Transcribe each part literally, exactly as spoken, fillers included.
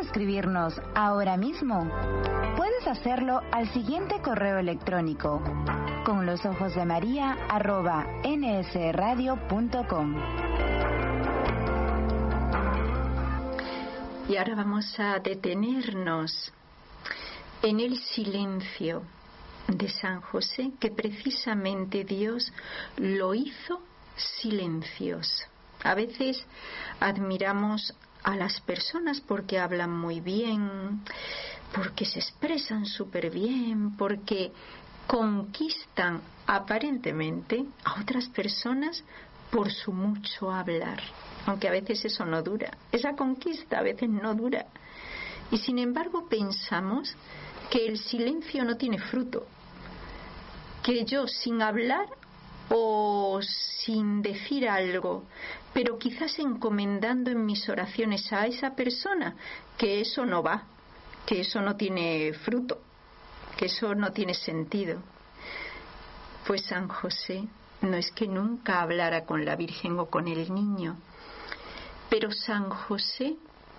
escribirnos ahora mismo? Puedes hacerlo al siguiente correo electrónico: con los ojos de María arroba nsradio punto com. Y ahora vamos a detenernos en el silencio de San José, que precisamente Dios lo hizo silencioso. A veces admiramos a las personas porque hablan muy bien, porque se expresan súper bien, porque conquistan aparentemente a otras personas por su mucho hablar, aunque a veces eso no dura, esa conquista a veces no dura. Y sin embargo pensamos que el silencio no tiene fruto, que yo sin hablar o sin decir algo, pero quizás encomendando en mis oraciones a esa persona, que eso no va, que eso no tiene fruto, que eso no tiene sentido. Pues San José no es que nunca hablara con la Virgen o con el niño, pero San José,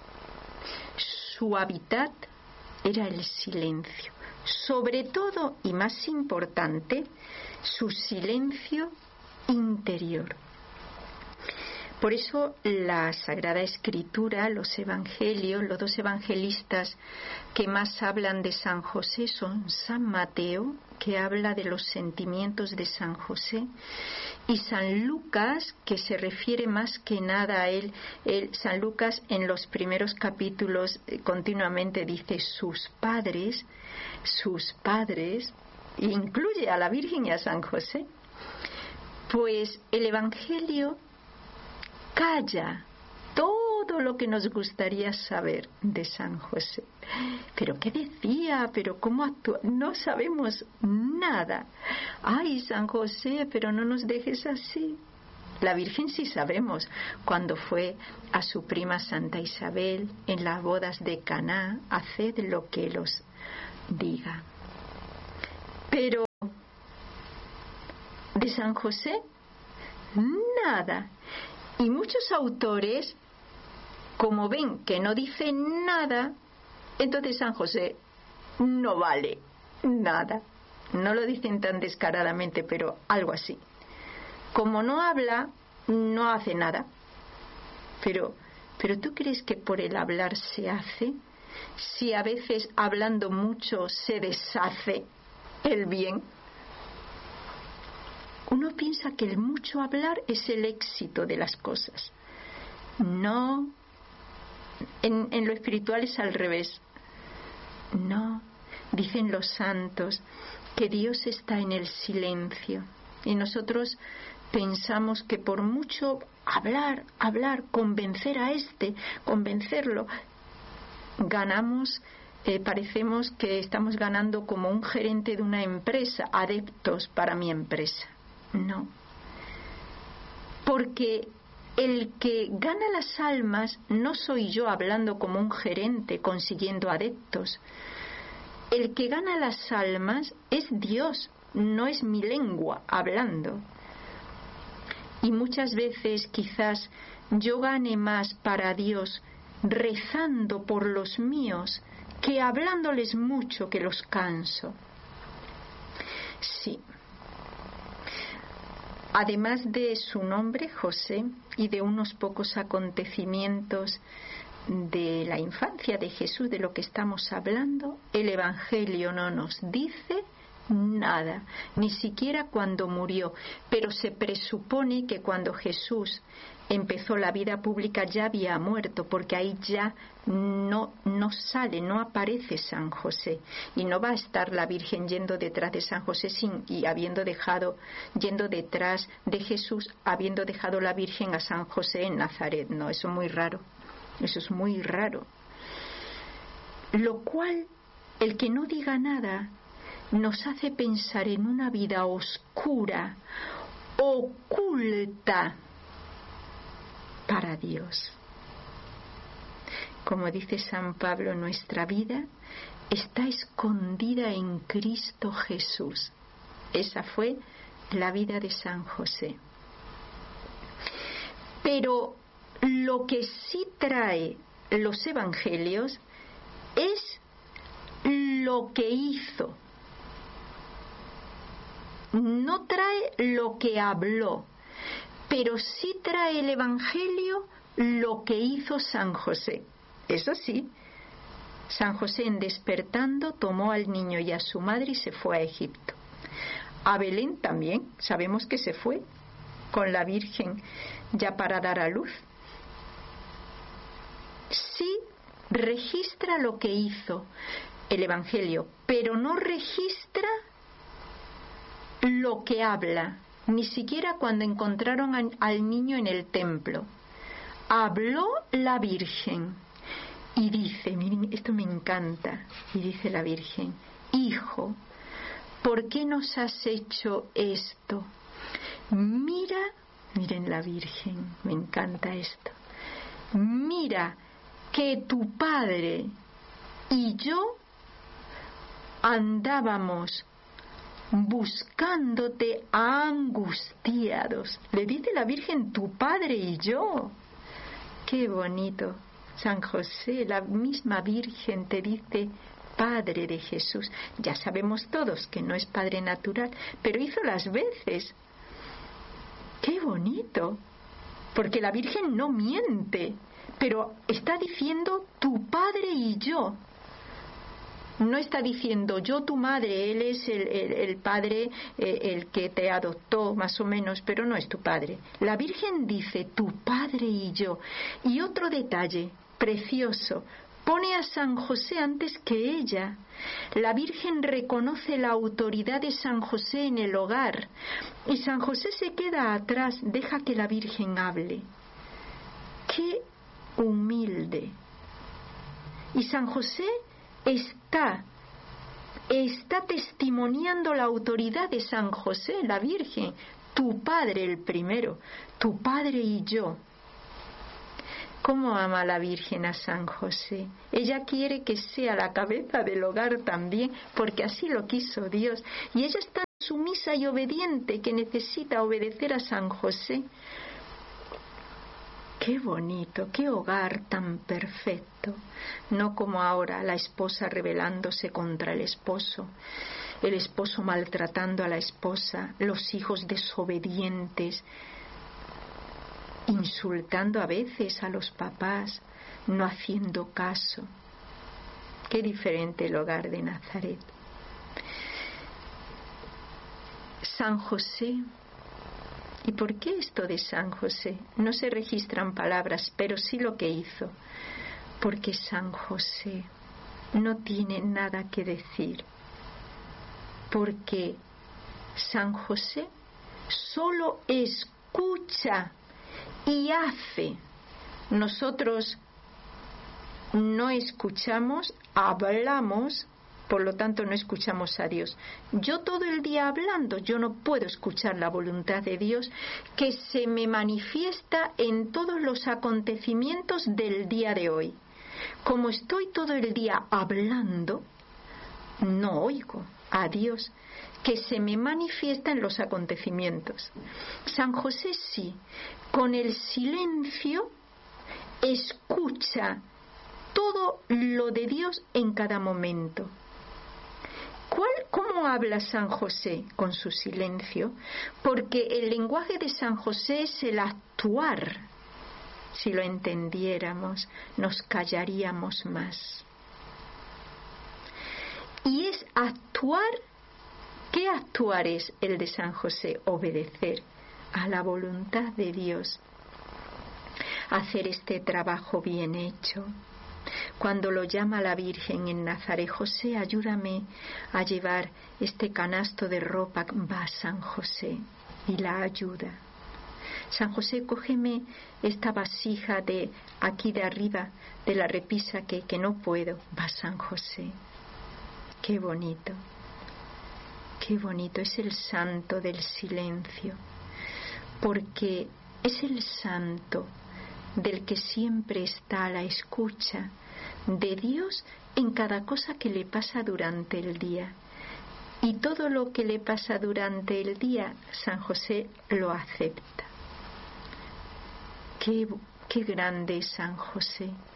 su hábitat era el silencio, sobre todo y más importante, su silencio interior. Por eso la Sagrada Escritura, los evangelios, los dos evangelistas que más hablan de San José son San Mateo, que habla de los sentimientos de San José, y San Lucas, que se refiere más que nada a él. él San Lucas en los primeros capítulos eh, continuamente dice sus padres, sus padres, e incluye a la Virgen y a San José. Pues el Evangelio calla todo lo que nos gustaría saber de San José. ¿Pero qué decía? ¿Pero cómo actuó? No sabemos nada. Ay, San José, pero no nos dejes así. La Virgen sí sabemos, cuando fue a su prima Santa Isabel en las bodas de Caná, haced lo que Él os diga. Pero de San José, nada. Y muchos autores, como ven que no dicen nada, entonces San José no vale nada. No lo dicen tan descaradamente, pero algo así. Como no habla, no hace nada. Pero, pero ¿tú crees que por el hablar se hace? Si a veces hablando mucho se deshace el bien. Uno piensa que el mucho hablar es el éxito de las cosas. No, en, en lo espiritual es al revés. No, dicen los santos que Dios está en el silencio. Y nosotros pensamos que por mucho hablar, hablar, convencer a este, convencerlo, ganamos, eh, parecemos que estamos ganando como un gerente de una empresa, adeptos para mi empresa. No, porque el que gana las almas no soy yo hablando como un gerente consiguiendo adeptos. El que gana las almas es Dios, no es mi lengua hablando. Y muchas veces quizás yo gane más para Dios rezando por los míos que hablándoles mucho que los canso. Sí. Además de su nombre, José, y de unos pocos acontecimientos de la infancia de Jesús, de lo que estamos hablando, el Evangelio no nos dice nada, ni siquiera cuando murió. Pero se presupone que cuando Jesús empezó la vida pública ya había muerto, porque ahí ya no, no sale, no aparece San José, y no va a estar la Virgen yendo detrás de San José sin, y habiendo dejado, yendo detrás de Jesús, habiendo dejado la Virgen a San José en Nazaret. No, eso es muy raro, eso es muy raro. Lo cual, el que no diga nada nos hace pensar en una vida oscura, oculta para Dios. Como dice San Pablo, nuestra vida está escondida en Cristo Jesús. Esa fue la vida de San José. Pero lo que sí trae los evangelios es lo que hizo. No trae lo que habló, pero sí trae el Evangelio lo que hizo San José. Eso sí, San José, en despertando, tomó al niño y a su madre y se fue a Egipto. A Belén también sabemos que se fue con la Virgen ya para dar a luz. Sí registra lo que hizo el Evangelio, pero no registra lo que habla, ni siquiera cuando encontraron a, al niño en el templo. Habló la Virgen y dice, miren, esto me encanta, y dice la Virgen: hijo, ¿por qué nos has hecho esto? Mira, miren la Virgen, me encanta esto. Mira que tu padre y yo andábamos buscándote angustiados. Le dice la Virgen, tu padre y yo. Qué bonito. San José, la misma Virgen te dice Padre de Jesús. Ya sabemos todos que no es Padre natural, pero hizo las veces. Qué bonito, porque la Virgen no miente, pero está diciendo tu padre y yo. No está diciendo yo tu madre, él es el, el, el padre, eh, el que te adoptó más o menos, pero no es tu padre. La Virgen dice tu padre y yo. Y otro detalle precioso, pone a San José antes que ella. La Virgen reconoce la autoridad de San José en el hogar y San José se queda atrás, deja que la Virgen hable. ¡Qué humilde! Y San José está, está testimoniando la autoridad de San José, la Virgen. Tu padre el primero, tu padre y yo. ¿Cómo ama la Virgen a San José? Ella quiere que sea la cabeza del hogar también, porque así lo quiso Dios. Y ella es tan sumisa y obediente que necesita obedecer a San José. Qué bonito, qué hogar tan perfecto. No como ahora la esposa rebelándose contra el esposo, el esposo maltratando a la esposa, los hijos desobedientes, insultando a veces a los papás, no haciendo caso. Qué diferente el hogar de Nazaret. San José. ¿Y por qué esto de San José? No se registran palabras, pero sí lo que hizo. Porque San José no tiene nada que decir. Porque San José solo escucha y hace. Nosotros no escuchamos, hablamos, por lo tanto no escuchamos a Dios. Yo todo el día hablando, yo no puedo escuchar la voluntad de Dios que se me manifiesta en todos los acontecimientos del día de hoy. Como estoy todo el día hablando, no oigo a Dios que se me manifiesta en los acontecimientos. San José sí, con el silencio escucha todo lo de Dios en cada momento. ¿Cuál, ¿Cómo habla San José? Con su silencio, porque el lenguaje de San José es el actuar. Si lo entendiéramos, nos callaríamos más. Y es actuar. ¿Qué actuar es el de San José? Obedecer a la voluntad de Dios, hacer este trabajo bien hecho. Cuando lo llama la Virgen en Nazaret, José, ayúdame a llevar este canasto de ropa, va San José y la ayuda. San José, cógeme esta vasija de aquí de arriba, de la repisa que, que no puedo, va San José. Qué bonito. Qué bonito, es el santo del silencio, porque es el santo del que siempre está a la escucha de Dios en cada cosa que le pasa durante el día. Y todo lo que le pasa durante el día, San José lo acepta. Qué, qué grande es San José,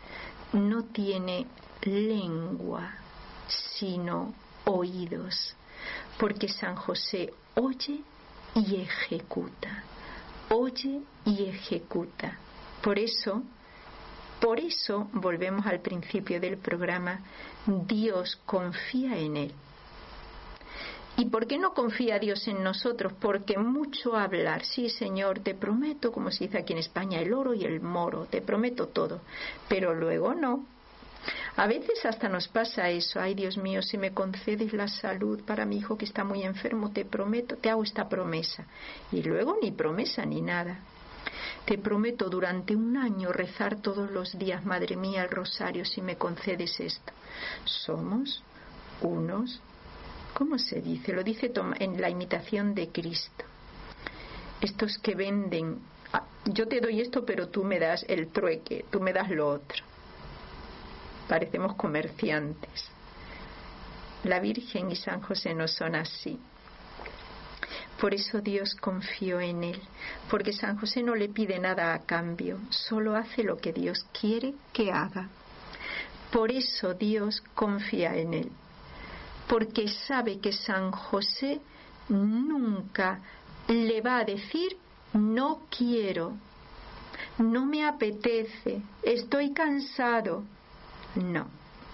no tiene lengua, sino oídos, porque San José oye y ejecuta, oye y ejecuta. Por eso, por eso volvemos al principio del programa, Dios confía en él. ¿Y por qué no confía Dios en nosotros? Porque mucho hablar, sí Señor, te prometo, como se dice aquí en España, el oro y el moro, te prometo todo, pero luego no. A veces hasta nos pasa eso, ay Dios mío, si me concedes la salud para mi hijo que está muy enfermo, te prometo, te hago esta promesa. Y luego ni promesa ni nada. Te prometo durante un año rezar todos los días, Madre mía, el rosario, si me concedes esto. Somos unos, ¿cómo se dice? Lo dice en la imitación de Cristo. Estos que venden, yo te doy esto, pero tú me das el trueque, tú me das lo otro. Parecemos comerciantes. La Virgen y San José no son así. Por eso Dios confió en él, porque San José no le pide nada a cambio, solo hace lo que Dios quiere que haga. Por eso Dios confía en él, porque sabe que San José nunca le va a decir no quiero, no me apetece, estoy cansado. No.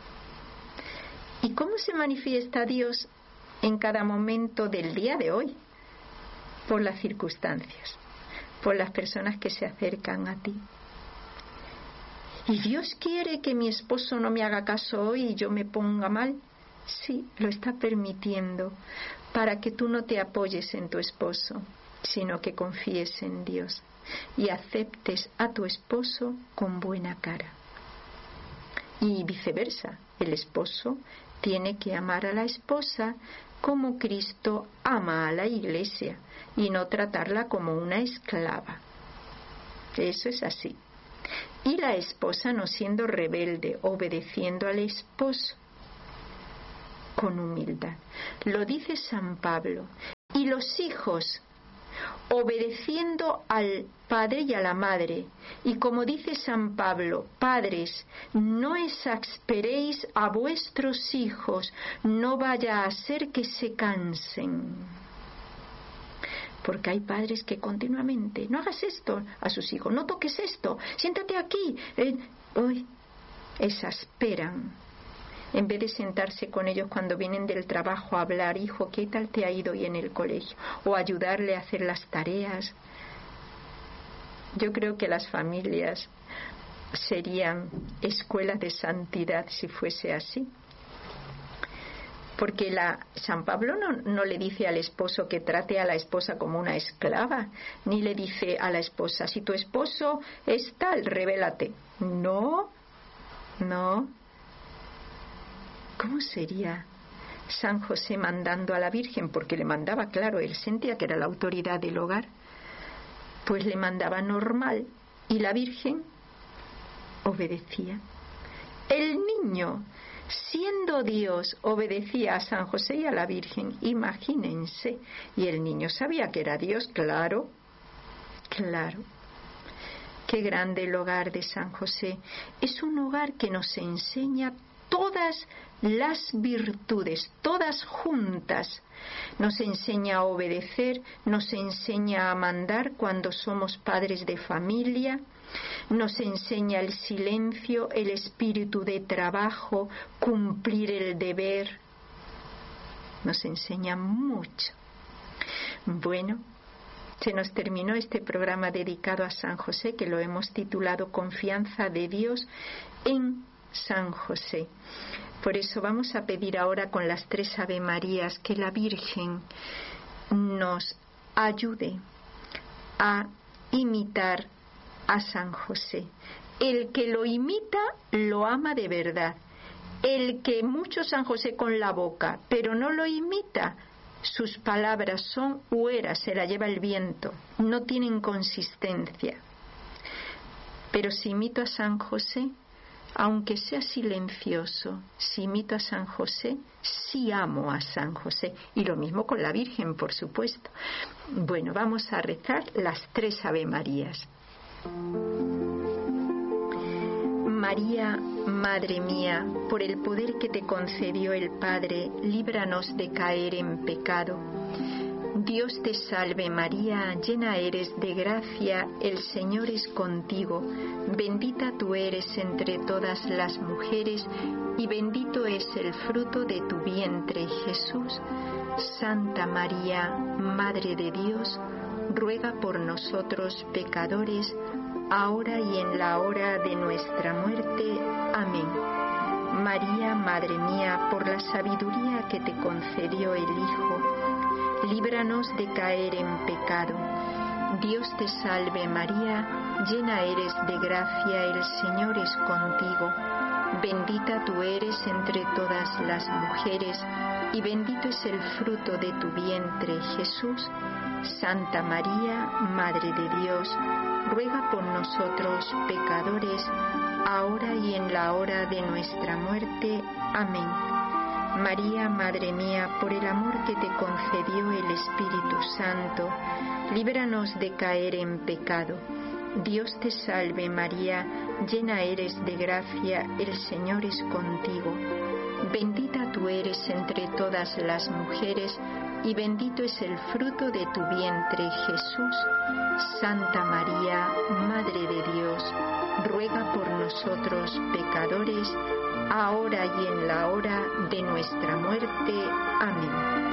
¿Y cómo se manifiesta Dios en cada momento del día de hoy? Por las circunstancias, por las personas que se acercan a ti. ¿Y Dios quiere que mi esposo no me haga caso hoy y yo me ponga mal? Sí, lo está permitiendo para que tú no te apoyes en tu esposo, sino que confíes en Dios y aceptes a tu esposo con buena cara. Y viceversa, el esposo tiene que amar a la esposa como Cristo ama a la Iglesia y no tratarla como una esclava. Eso es así. Y la esposa no siendo rebelde, obedeciendo al esposo con humildad. Lo dice San Pablo. Y los hijos obedeciendo al padre y a la madre. Y como dice San Pablo, padres, no exasperéis a vuestros hijos, no vaya a ser que se cansen. Porque hay padres que continuamente, no hagas esto a sus hijos, no toques esto, siéntate aquí. Eh, uy, exasperan. En vez de sentarse con ellos cuando vienen del trabajo a hablar, hijo, ¿qué tal te ha ido hoy en el colegio? O ayudarle a hacer las tareas. Yo creo que las familias serían escuelas de santidad si fuese así. Porque la, San Pablo no, no le dice al esposo que trate a la esposa como una esclava, ni le dice a la esposa, si tu esposo es tal, revélate. No, no. ¿Cómo sería San José mandando a la Virgen? Porque le mandaba, claro, él sentía que era la autoridad del hogar. Pues le mandaba normal y la Virgen obedecía. El niño, siendo Dios, obedecía a San José y a la Virgen. Imagínense. Y el niño sabía que era Dios, claro, claro. Qué grande el hogar de San José. Es un hogar que nos enseña todas las virtudes, todas juntas. Nos enseña a obedecer, nos enseña a mandar cuando somos padres de familia, nos enseña el silencio, el espíritu de trabajo, cumplir el deber. Nos enseña mucho. Bueno, se nos terminó este programa dedicado a San José, que lo hemos titulado Confianza de Dios en San José. Por eso vamos a pedir ahora con las tres Ave Marías que la Virgen nos ayude a imitar a San José. El que lo imita lo ama de verdad. El que mucho San José con la boca, pero no lo imita, sus palabras son hueras, se la lleva el viento, no tienen consistencia. Pero si imito a San José, aunque sea silencioso, si imito a San José, sí amo a San José. Y lo mismo con la Virgen, por supuesto. Bueno, vamos a rezar las tres Ave Marías. María, Madre mía, por el poder que te concedió el Padre, líbranos de caer en pecado. Dios te salve María, llena eres de gracia, el Señor es contigo. Bendita tú eres entre todas las mujeres, y bendito es el fruto de tu vientre, Jesús. Santa María, Madre de Dios, ruega por nosotros pecadores, ahora y en la hora de nuestra muerte. Amén. María, Madre mía, por la sabiduría que te concedió el Hijo, líbranos de caer en pecado. Dios te salve María, llena eres de gracia, el Señor es contigo. Bendita tú eres entre todas las mujeres, y bendito es el fruto de tu vientre, Jesús. Santa María, Madre de Dios, ruega por nosotros pecadores, ahora y en la hora de nuestra muerte. Amén. María, Madre mía, por el amor que te concedió el Espíritu Santo, líbranos de caer en pecado. Dios te salve María, llena eres de gracia, el Señor es contigo. Bendita tú eres entre todas las mujeres, y bendito es el fruto de tu vientre, Jesús. Santa María, Madre de Dios, ruega por nosotros pecadores, ahora y en la hora de nuestra muerte. Amén.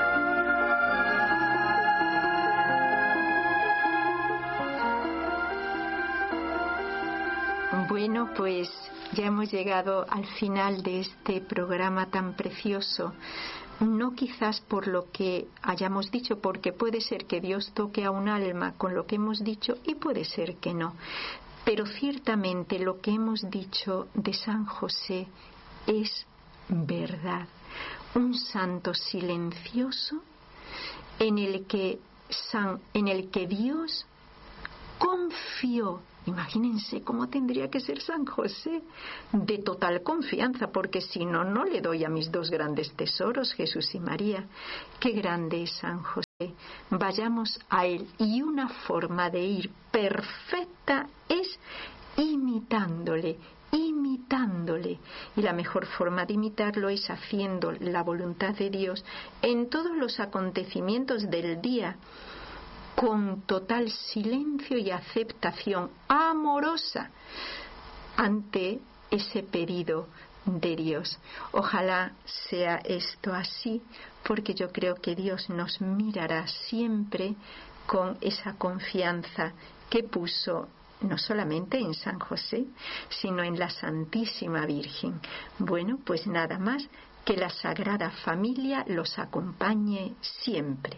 Bueno, pues ya hemos llegado al final de este programa tan precioso. No quizás por lo que hayamos dicho, porque puede ser que Dios toque a un alma con lo que hemos dicho y puede ser que no. Pero ciertamente lo que hemos dicho de San José es verdad. Un santo silencioso en el que, San, en el que Dios confió. Imagínense cómo tendría que ser San José, de total confianza, porque si no, no le doy a mis dos grandes tesoros, Jesús y María. Qué grande es San José. Vayamos a él, y una forma de ir perfecta es imitándole, imitándole. Y la mejor forma de imitarlo es haciendo la voluntad de Dios en todos los acontecimientos del día, con total silencio y aceptación amorosa ante ese pedido de Dios. Ojalá sea esto así, porque yo creo que Dios nos mirará siempre con esa confianza que puso no solamente en San José, sino en la Santísima Virgen. Bueno, pues nada más, que la Sagrada Familia los acompañe siempre.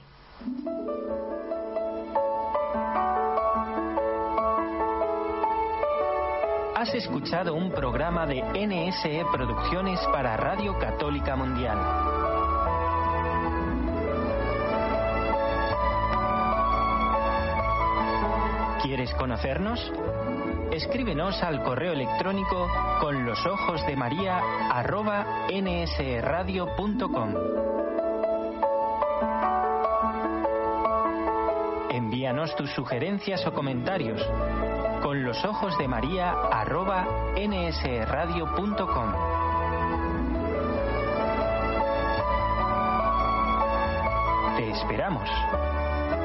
Has escuchado un programa de N S E Producciones para Radio Católica Mundial. ¿Quieres conocernos? Escríbenos al correo electrónico con los ojos de María arroba nsradio punto com. Envíanos tus sugerencias o comentarios con los ojos de María arroba nsradio punto com. Te esperamos.